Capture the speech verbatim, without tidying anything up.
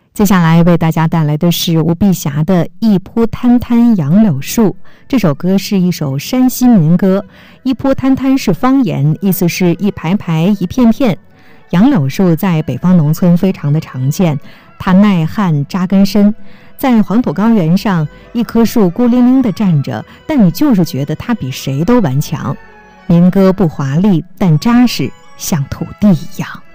接下来为大家带来的是吴碧霞的《一铺摊摊杨柳树》。这首歌是一首山西民歌，一铺摊摊是方言，意思是一排排一片片。杨柳树在北方农村非常的常见，它耐旱扎根深，在黄土高原上，一棵树孤零零地站着，但你就是觉得它比谁都顽强。民歌不华丽，但扎实，像土地一样。